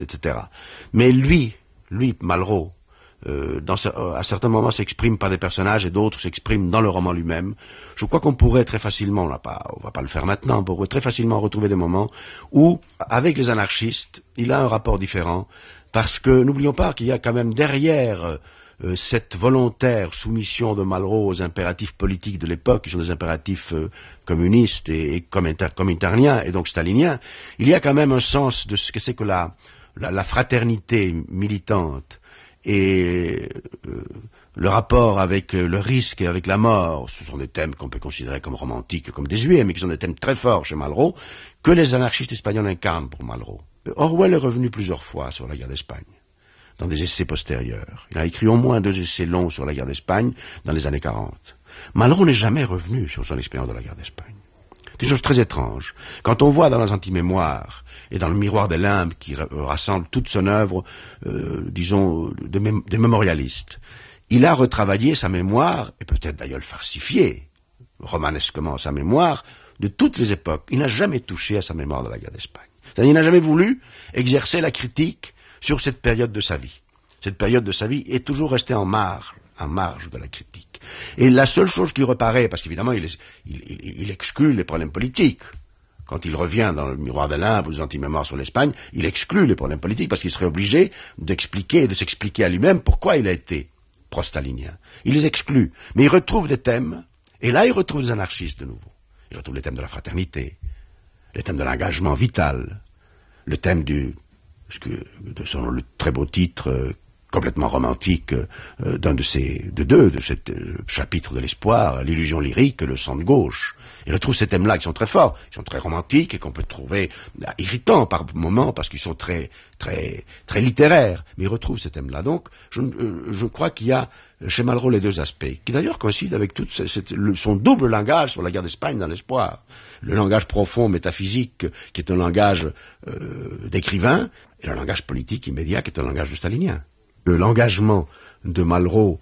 etc. Mais lui, Malraux, à certains moments s'exprime par des personnages et d'autres s'expriment dans le roman lui-même. Je crois qu'on pourrait très facilement, on va pas le faire maintenant, on pourrait très facilement retrouver des moments où, avec les anarchistes, il a un rapport différent, parce que n'oublions pas qu'il y a quand même derrière cette volontaire soumission de Malraux aux impératifs politiques de l'époque, qui sont des impératifs communistes et cominternien et donc stalinien, il y a quand même un sens de ce que c'est que la fraternité militante et le rapport avec le risque et avec la mort. Ce sont des thèmes qu'on peut considérer comme romantiques, comme désuets, mais qui sont des thèmes très forts chez Malraux, que les anarchistes espagnols incarnent pour Malraux. Orwell est revenu plusieurs fois sur la guerre d'Espagne, dans des essais postérieurs. Il a écrit au moins 2 essais longs sur la guerre d'Espagne dans les années 40. Malraux n'est jamais revenu sur son expérience de la guerre d'Espagne. C'est une chose très étrange. Quand on voit dans les antimémoires et dans le miroir des limbes qui rassemble toute son œuvre, disons, des mémorialistes, il a retravaillé sa mémoire, et peut-être d'ailleurs farcifié, romanesquement sa mémoire, de toutes les époques. Il n'a jamais touché à sa mémoire de la guerre d'Espagne. C'est-à-dire, il n'a jamais voulu exercer la critique sur cette période de sa vie. Cette période de sa vie est toujours restée en marge de la critique. Et la seule chose qui reparaît, parce qu'évidemment il exclut les problèmes politiques. Quand il revient dans le miroir de limbes ou les antimémoires sur l'Espagne, il exclut les problèmes politiques parce qu'il serait obligé d'expliquer et de s'expliquer à lui-même pourquoi il a été pro-stalinien. Il les exclut. Mais il retrouve des thèmes, et là il retrouve des anarchistes de nouveau. Il retrouve les thèmes de la fraternité, les thèmes de l'engagement vital, le thème selon le très beau titre complètement romantique d'un de ces chapitres de l'espoir, l'illusion lyrique, le sang de gauche. Il retrouve ces thèmes-là qui sont très forts, qui sont très romantiques et qu'on peut trouver irritants par moments parce qu'ils sont très littéraires. Mais il retrouve ces thèmes-là. Donc, je crois qu'il y a chez Malraux les 2 aspects, qui d'ailleurs coïncident avec son double langage sur la guerre d'Espagne dans l'espoir. Le langage profond, métaphysique, qui est un langage d'écrivain, et le langage politique immédiat, qui est un langage de stalinien. L'engagement de Malraux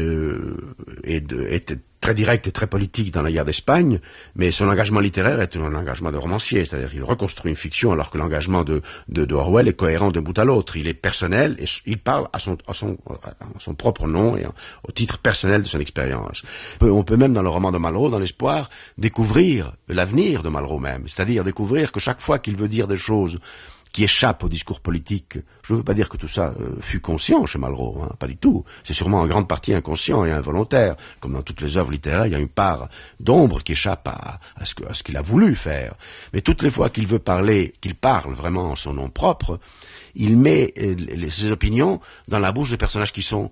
était très direct et très politique dans la guerre d'Espagne, mais son engagement littéraire est un engagement de romancier, c'est-à-dire qu'il reconstruit une fiction alors que l'engagement de Orwell est cohérent d'un bout à l'autre. Il est personnel et il parle à son propre nom et au titre personnel de son expérience. On peut même dans le roman de Malraux, dans l'espoir, découvrir l'avenir de Malraux même, c'est-à-dire découvrir que chaque fois qu'il veut dire des choses qui échappent au discours politique. Je ne veux pas dire que tout ça fut conscient chez Malraux, pas du tout. C'est sûrement en grande partie inconscient et involontaire. Comme dans toutes les œuvres littéraires, il y a une part d'ombre qui échappe à ce qu'il a voulu faire. Mais toutes les fois qu'il veut parler, qu'il parle vraiment en son nom propre, il met ses opinions dans la bouche de personnages qui sont,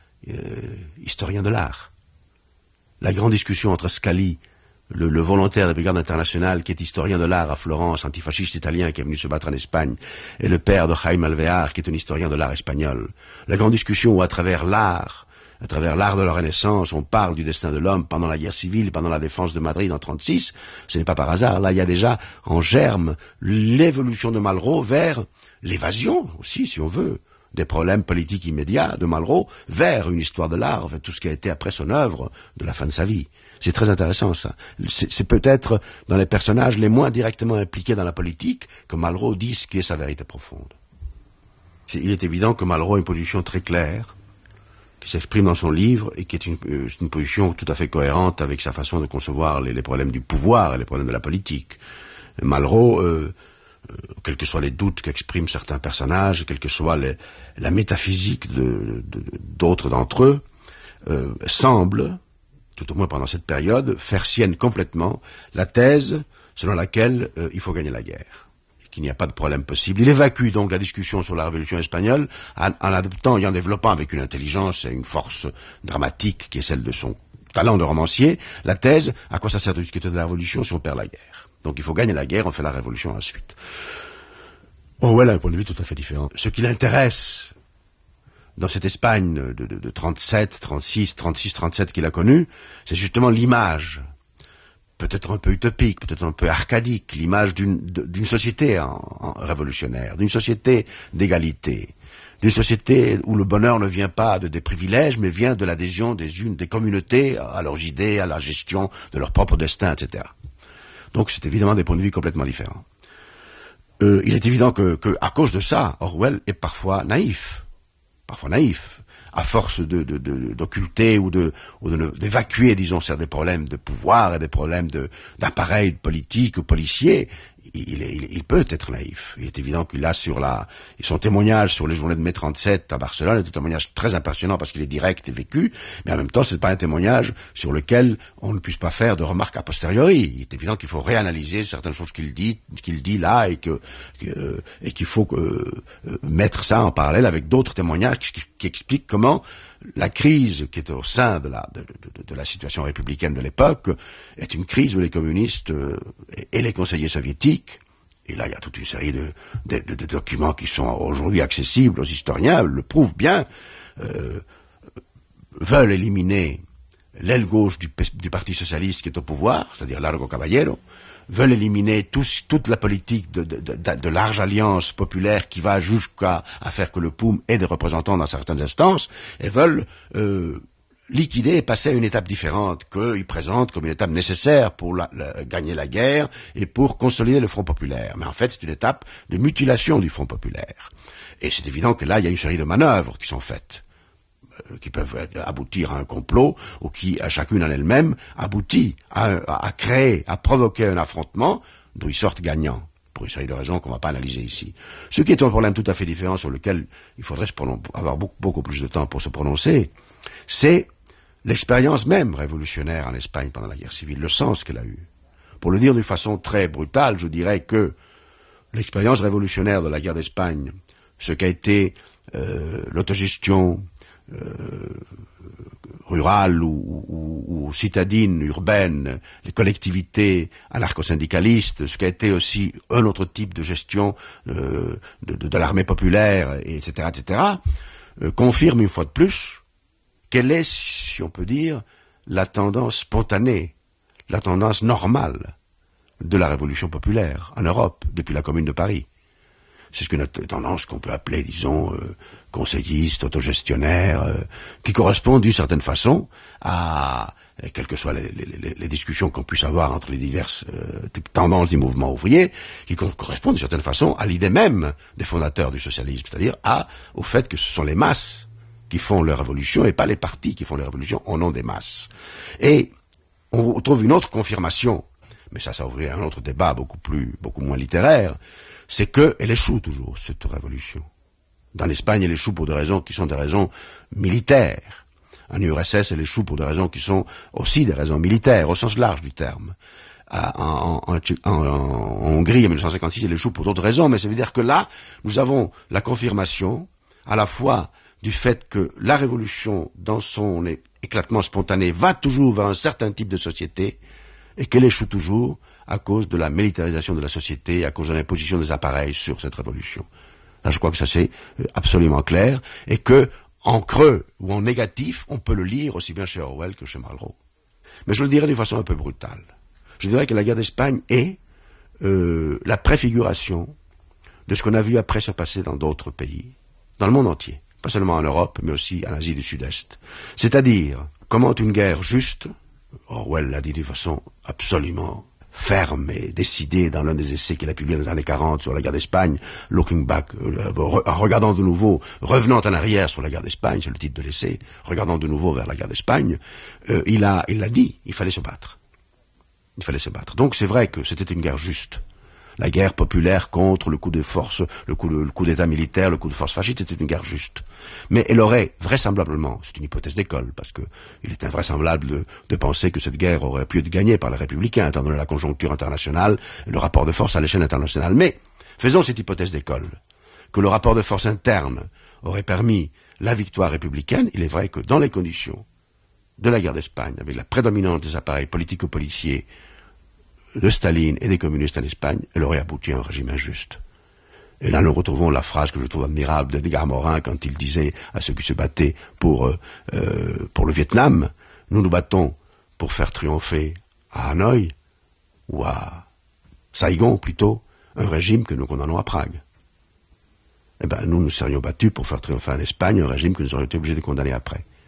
historiens de l'art. La grande discussion entre Scali, le volontaire de brigade internationale qui est historien de l'art à Florence, antifasciste italien qui est venu se battre en Espagne, et le père de Jaime Alvear qui est un historien de l'art espagnol. La grande discussion où à travers l'art de la Renaissance, on parle du destin de l'homme pendant la guerre civile, pendant la défense de Madrid en 1936, ce n'est pas par hasard. Là, il y a déjà en germe l'évolution de Malraux vers l'évasion aussi, si on veut, des problèmes politiques immédiats de Malraux vers une histoire de l'art, vers tout ce qui a été après son œuvre de la fin de sa vie. C'est très intéressant, ça. C'est peut-être dans les personnages les moins directement impliqués dans la politique que Malraux dit ce qui est sa vérité profonde. Il est évident que Malraux a une position très claire, qui s'exprime dans son livre, et qui est une position tout à fait cohérente avec sa façon de concevoir les problèmes du pouvoir et les problèmes de la politique. Malraux, quels que soient les doutes qu'expriment certains personnages, quelle que soit la métaphysique d'autres d'entre eux, semble, tout au moins pendant cette période, faire sienne complètement la thèse selon laquelle il faut gagner la guerre, et qu'il n'y a pas de problème possible. Il évacue donc la discussion sur la révolution espagnole en adoptant et en développant avec une intelligence et une force dramatique qui est celle de son talent de romancier, la thèse à quoi ça sert de discuter de la révolution si on perd la guerre. Donc il faut gagner la guerre, on fait la révolution ensuite. Orwell a un point de vue tout à fait différent. Ce qui l'intéresse dans cette Espagne de 37, 36, 36, 37 qu'il a connue, c'est justement l'image, peut-être un peu utopique, peut-être un peu arcadique, l'image d'une société révolutionnaire, d'une société d'égalité, d'une société où le bonheur ne vient pas des privilèges, mais vient de l'adhésion des communautés à leurs idées, à la gestion de leur propre destin, etc. Donc c'est évidemment des points de vue complètement différents. il est évident à cause de ça, Orwell est parfois naïf, à force d'occulter ou d'évacuer, disons, des problèmes de pouvoir et des problèmes d'appareil politique ou policier. Il peut être naïf. Il est évident qu'il a son témoignage sur les journées de mai 37 à Barcelone est un témoignage très impressionnant parce qu'il est direct et vécu, mais en même temps, ce n'est pas un témoignage sur lequel on ne puisse pas faire de remarques a posteriori. Il est évident qu'il faut réanalyser certaines choses qu'il dit là et qu'il faut mettre ça en parallèle avec d'autres témoignages qui expliquent comment la crise qui est au sein de la situation républicaine de l'époque est une crise où les communistes et les conseillers soviétiques, et là il y a toute une série de documents qui sont aujourd'hui accessibles aux historiens, le prouvent bien, veulent éliminer l'aile gauche du Parti socialiste qui est au pouvoir, c'est-à-dire Largo Caballero, veulent éliminer toute la politique de large alliance populaire qui va jusqu'à faire que le POUM ait des représentants dans certaines instances, et veulent liquider et passer à une étape différente qu'ils présentent comme une étape nécessaire pour gagner la guerre et pour consolider le Front populaire. Mais en fait, c'est une étape de mutilation du Front populaire. Et c'est évident que là, il y a une série de manœuvres qui sont faites, qui peuvent aboutir à un complot, ou qui, à chacune en elle-même, aboutit à créer, à provoquer un affrontement d'où ils sortent gagnants, pour une série de raisons qu'on ne va pas analyser ici. Ce qui est un problème tout à fait différent sur lequel il faudrait avoir beaucoup plus de temps pour se prononcer, c'est l'expérience même révolutionnaire en Espagne pendant la guerre civile, le sens qu'elle a eu. Pour le dire d'une façon très brutale, je dirais que l'expérience révolutionnaire de la guerre d'Espagne, ce qu'a été l'autogestion rurale ou citadine, urbaine, les collectivités anarcho-syndicalistes, ce qui a été aussi un autre type de gestion de l'armée populaire, etc., confirme une fois de plus quelle est, si on peut dire, la tendance spontanée, la tendance normale de la révolution populaire en Europe depuis la Commune de Paris. C'est une tendance qu'on peut appeler, disons, conseilliste, autogestionnaire, qui correspond d'une certaine façon à, quelles que soient les discussions qu'on puisse avoir entre les diverses tendances du mouvement ouvrier, qui correspond d'une certaine façon à l'idée même des fondateurs du socialisme, c'est-à-dire au fait que ce sont les masses qui font leur révolution et pas les partis qui font leur révolution au nom des masses. Et on trouve une autre confirmation, mais ça ouvrirait un autre débat beaucoup moins littéraire, c'est qu'elle échoue toujours, cette révolution. Dans l'Espagne, elle échoue pour des raisons qui sont des raisons militaires. En URSS, elle échoue pour des raisons qui sont aussi des raisons militaires, au sens large du terme. En Hongrie, en 1956, elle échoue pour d'autres raisons, mais ça veut dire que là, nous avons la confirmation, à la fois du fait que la révolution, dans son éclatement spontané, va toujours vers un certain type de société, et qu'elle échoue toujours à cause de la militarisation de la société, à cause de l'imposition des appareils sur cette révolution. Là, je crois que ça c'est absolument clair, et que, en creux ou en négatif, on peut le lire aussi bien chez Orwell que chez Malraux. Mais je le dirais d'une façon un peu brutale. Je dirais que la guerre d'Espagne est la préfiguration de ce qu'on a vu après se passer dans d'autres pays, dans le monde entier, pas seulement en Europe, mais aussi en Asie du Sud-Est. C'est-à-dire, comment une guerre juste, Orwell l'a dit d'une façon absolument ferme et décidée dans l'un des essais qu'il a publié dans les années 40 sur la guerre d'Espagne, Looking Back, en regardant de nouveau, revenant en arrière sur la guerre d'Espagne, c'est le titre de l'essai, regardant de nouveau vers la guerre d'Espagne, il l'a dit, il fallait se battre. Il fallait se battre. Donc c'est vrai que c'était une guerre juste. La guerre populaire contre le coup de force, le coup d'état militaire, le coup de force fasciste, c'était une guerre juste. Mais elle aurait vraisemblablement, c'est une hypothèse d'école, parce que il est invraisemblable de penser que cette guerre aurait pu être gagnée par les républicains, étant donné la conjoncture internationale et le rapport de force à l'échelle internationale. Mais, faisons cette hypothèse d'école, que le rapport de force interne aurait permis la victoire républicaine, il est vrai que dans les conditions de la guerre d'Espagne, avec la prédominance des appareils politico-policiers de Staline et des communistes en Espagne, elle aurait abouti à un régime injuste. Et là, nous retrouvons la phrase que je trouve admirable d'Edgar Morin quand il disait à ceux qui se battaient pour le Vietnam, nous nous battons pour faire triompher à Hanoï, ou à Saigon plutôt, un régime que nous condamnons à Prague. Eh bien, nous nous serions battus pour faire triompher en Espagne un régime que nous aurions été obligés de condamner après.